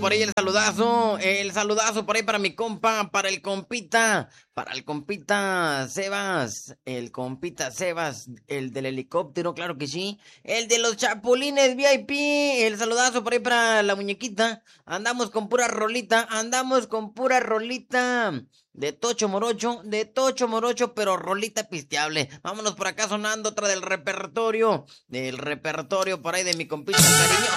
por ahí el saludazo por ahí para mi compa, para el compita Sebas, el del helicóptero, claro que sí, el de los chapulines VIP, el saludazo por ahí para la muñequita, andamos con pura rolita, de Tocho Morocho, pero rolita pisteable. Vámonos por acá sonando otra del repertorio por ahí de mi compita cariño.